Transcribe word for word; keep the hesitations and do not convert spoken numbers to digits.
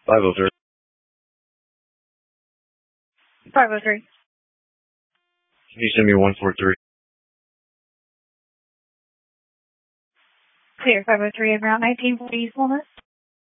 five oh three. five oh three. Can you send me one four three? Clear five oh three and Route nineteen forty East Walnut.